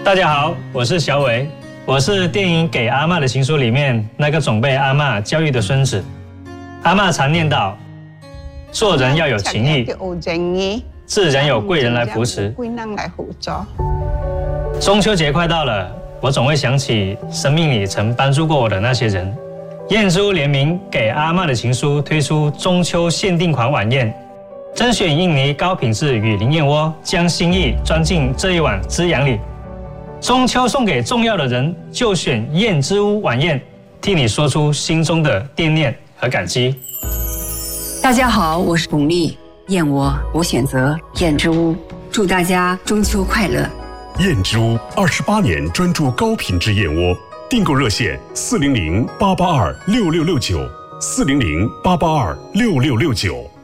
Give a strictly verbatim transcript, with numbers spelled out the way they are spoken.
大家好，我是小伟，我是电影《给阿嬷的情书》里面那个总被阿嬷教育的孙子。阿嬷常念叨，做人要有情义，自然有贵人来扶持。中秋节快到了，我总会想起生命里曾帮助过我的那些人。燕之屋联名《给阿嬷的情书》推出中秋限定款晚宴，甄选印尼高品质雨林燕窝，将心意装进这一碗滋养里。中秋送给重要的人，就选燕之屋晚宴，替你说出心中的惦念和感激。 大家好，我是巩俐，燕窝我选择燕之屋，祝大家中秋快乐。 燕之屋二十八年专注高品质燕窝，订购热线四零零八八二六六六九四零零八八二六六六九。